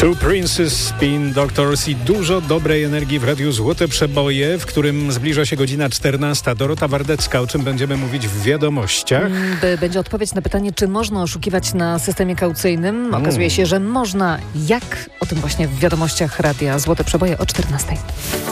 Two Princes, Spin Doctors i dużo dobrej energii w Radiu Złote Przeboje, w którym zbliża się godzina 14. Dorota Wardecka, o czym będziemy mówić w wiadomościach? Będzie odpowiedź na pytanie, czy można oszukiwać na systemie kaucyjnym. Okazuje się, że można. Jak? O tym właśnie w wiadomościach Radia Złote Przeboje o 14.